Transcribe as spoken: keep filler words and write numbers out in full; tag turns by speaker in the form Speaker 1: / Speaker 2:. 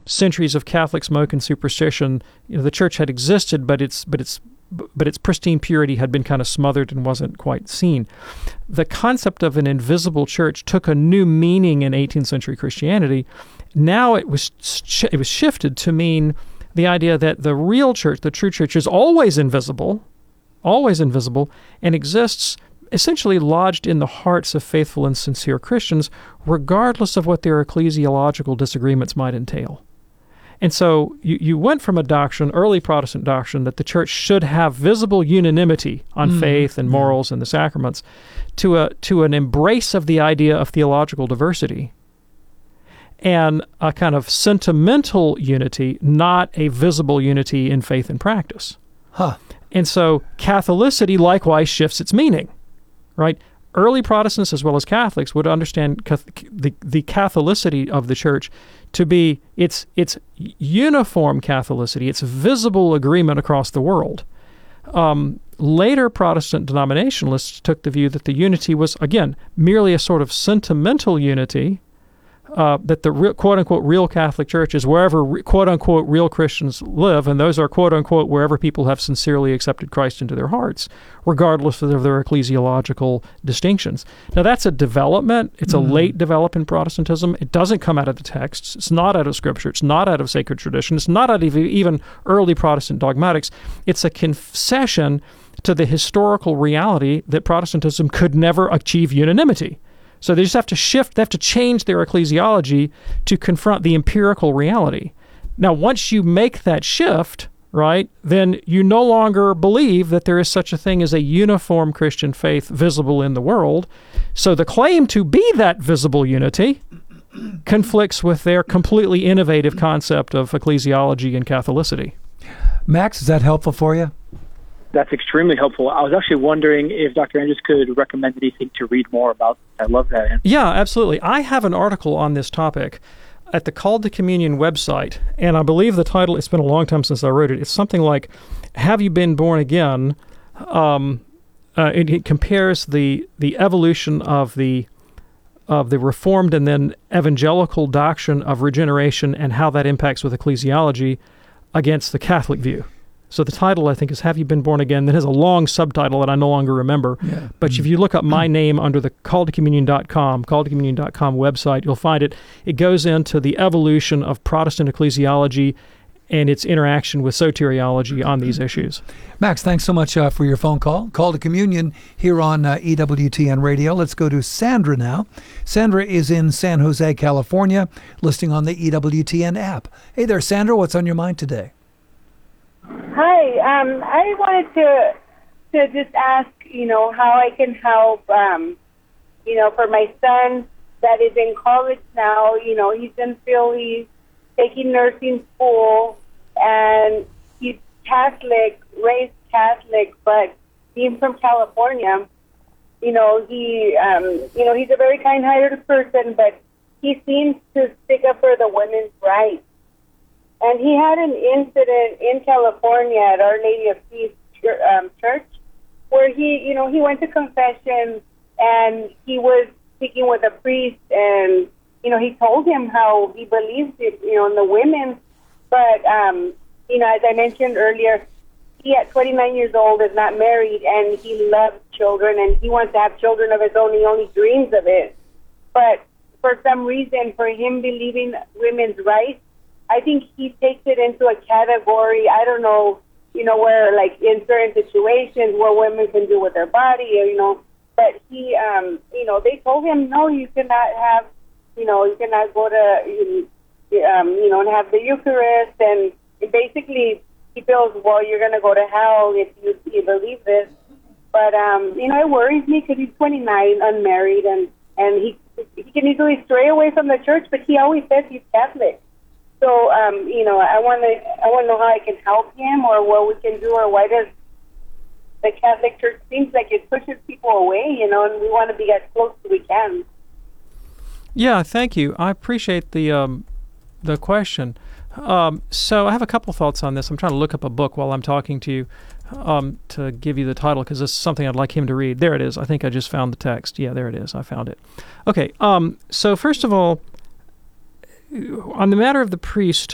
Speaker 1: centuries of Catholic smoke and superstition, you know, the church had existed, but its but its but its pristine purity had been kind of smothered and wasn't quite seen. The concept of an invisible church took a new meaning in eighteenth century Christianity. Now it was sh- it was shifted to mean the idea that the real church, the true church, is always invisible, always invisible, and exists essentially lodged in the hearts of faithful and sincere Christians, regardless of what their ecclesiological disagreements might entail. And so you, you went from a doctrine, early Protestant doctrine, that the church should have visible unanimity on mm. faith and morals and the sacraments, to a to an embrace of the idea of theological diversity and a kind of sentimental unity, not a visible unity in faith and practice.
Speaker 2: Huh.
Speaker 1: And so Catholicity likewise shifts its meaning, right? Early Protestants as well as Catholics would understand the, the Catholicity of the church to be its its uniform Catholicity, its visible agreement across the world. Um, later Protestant denominationalists took the view that the unity was, again, merely a sort of sentimental unity, uh, that the re- quote-unquote real Catholic Church is wherever re- quote-unquote real Christians live, and those are quote-unquote wherever people have sincerely accepted Christ into their hearts, regardless of their ecclesiological distinctions. Now, that's a development. It's mm-hmm. a late development in Protestantism. It doesn't come out of the texts. It's not out of Scripture. It's not out of sacred tradition. It's not out of even early Protestant dogmatics. It's a concession to the historical reality that Protestantism could never achieve unanimity. So they just have to shift, they have to change their ecclesiology to confront the empirical reality. Now, once you make that shift, right, then you no longer believe that there is such a thing as a uniform Christian faith visible in the world. So the claim to be that visible unity conflicts with their completely innovative concept of ecclesiology and Catholicity.
Speaker 2: Max, is that helpful for you?
Speaker 3: That's extremely helpful. I was actually wondering if Doctor Andrews could recommend anything to read more about. I love that answer.
Speaker 1: Yeah, absolutely. I have an article on this topic at the Called to Communion website, and I believe the title, it's been a long time since I wrote it, it's something like, Have You Been Born Again? Um, uh, it, it compares the the evolution of the of the Reformed and then evangelical doctrine of regeneration and how that impacts with ecclesiology against the Catholic view. So the title, I think, is Have You Been Born Again? That has a long subtitle that I no longer remember. Yeah. But mm-hmm. if you look up my name under the call to communion dot com, call to communion dot com website, you'll find it. It goes into the evolution of Protestant ecclesiology and its interaction with soteriology on these issues.
Speaker 2: Max, thanks so much uh, for your phone call. Call to Communion here on uh, E W T N Radio. Let's go to Sandra now. Sandra is in San Jose, California, listening on the E W T N app. Hey there, Sandra. What's on your mind today?
Speaker 4: Hi, um, I wanted to to just ask, you know, how I can help, um, you know, for my son that is in college now. You know, he's in Philly, taking nursing school, and he's Catholic, raised Catholic, but being from California, you know, he, um, you know, he's a very kind-hearted person, but he seems to stick up for the women's rights. And he had an incident in California at Our Lady of Peace um, Church where he, you know, he went to confession and he was speaking with a priest and, you know, he told him how he believes it, you know, in the women. But, um, you know, as I mentioned earlier, he at twenty-nine years old is not married and he loves children and he wants to have children of his own. He only dreams of it. But for some reason, for him believing women's rights, I think he takes it into a category, I don't know, you know, where like in certain situations what women can do with their body, you know, but he, um, you know, they told him, no, you cannot have, you know, you cannot go to, um, you know, and have the Eucharist. And basically he feels, well, you're going to go to hell if you, you believe this. But, um, you know, it worries me because he's twenty-nine, unmarried, and, and he, he can easily stray away from the church, but he always says he's Catholic. So, um, you know, I want to I want to know how I can help him or what we can do, or why does the Catholic Church seems like it pushes people away, you know, and we want to be as close as we can.
Speaker 1: Yeah, thank you. I appreciate the um, the question. Um, so I have a couple thoughts on this. I'm trying to look up a book while I'm talking to you um, to give you the title because this is something I'd like him to read. There it is. I think I just found the text. Yeah, there it is. I found it. Okay, um, so first of all, on the matter of the priest